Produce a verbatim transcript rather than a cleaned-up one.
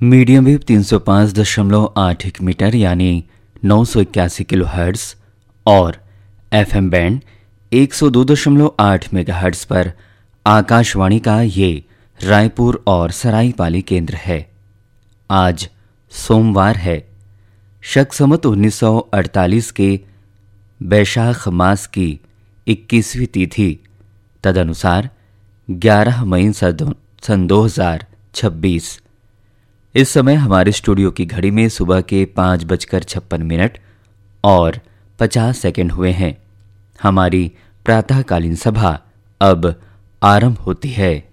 Medium wave तीन सौ पाँच दशमलव आठ एक मीटर यानी नौ सौ इक्यासी किलो हर्ट्स और एफएम बैंड एक सौ दो दशमलव आठ मेगाहर्ट्ज पर आकाशवाणी का ये रायपुर और सराईपाली केंद्र है। आज सोमवार है, शक संवत उन्नीस सौ अड़तालीस के बैशाख मास की इक्कीसवीं तिथि तदनुसार ग्यारह मई सन दो हजार छब्बीस। इस समय हमारे स्टूडियो की घड़ी में सुबह के पाँच बजकर छप्पन मिनट और पचास सेकंड हुए हैं। हमारी प्रातःकालीन सभा अब आरंभ होती है।